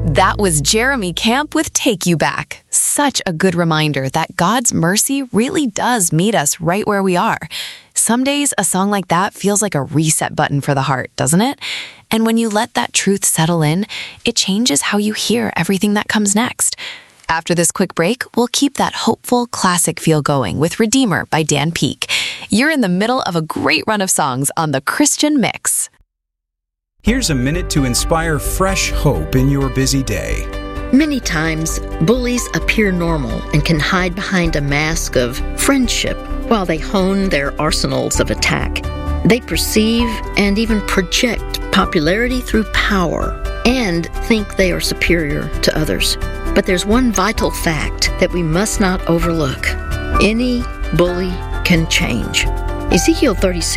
That was Jeremy Camp with Take You Back. Such a good reminder that God's mercy really does meet us right where we are. Some days, a song like that feels like a reset button for the heart, doesn't it? And when you let that truth settle in, it changes how you hear everything that comes next. After this quick break, we'll keep that hopeful classic feel going with Redeemer by Dan Peek. You're in the middle of a great run of songs on the Christian Mix. Here's a minute to inspire fresh hope in your busy day. Many times, bullies appear normal and can hide behind a mask of friendship while they hone their arsenals of attack. They perceive and even project popularity through power and think they are superior to others. But there's one vital fact that we must not overlook. Any bully can change. Ezekiel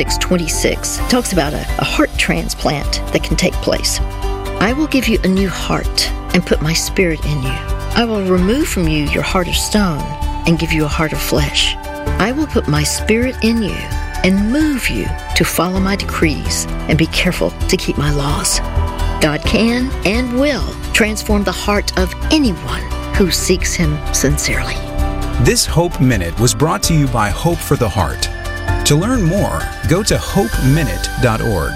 36:26 talks about a heart transplant that can take place. I will give you a new heart and put my spirit in you. I will remove from you your heart of stone and give you a heart of flesh. I will put my spirit in you and move you to follow my decrees and be careful to keep my laws. God can and will transform the heart of anyone who seeks Him sincerely. This Hope Minute was brought to you by Hope for the Heart. To learn more, go to hopeminute.org.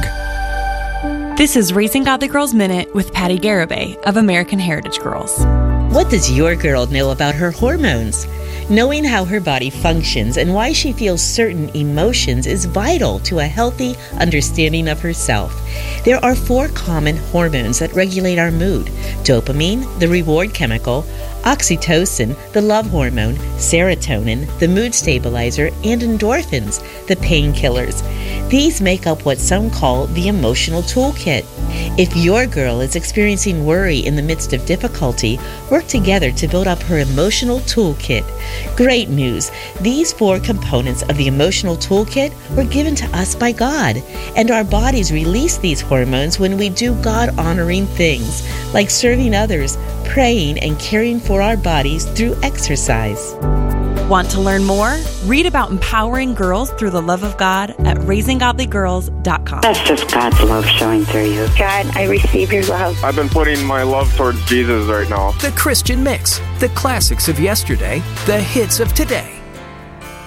This is Raising Godly Girls Minute with Patty Garibay of American Heritage Girls. What does your girl know about her hormones? Knowing how her body functions and why she feels certain emotions is vital to a healthy understanding of herself. There are 4 common hormones that regulate our mood: dopamine, the reward chemical; oxytocin, the love hormone; serotonin, the mood stabilizer; and endorphins, the painkillers. These make up what some call the emotional toolkit. If your girl is experiencing worry in the midst of difficulty, work together to build up her emotional toolkit. Great news! These 4 components of the emotional toolkit were given to us by God, and our bodies release these hormones when we do God-honoring things, like serving others, praying, and caring for our bodies through exercise. Want to learn more? Read about empowering girls through the love of God at raisinggodlygirls.com. That's just God's love showing through you. God, I receive your love. I've been putting my love towards Jesus right now. The Christian Mix. The classics of yesterday, the hits of today.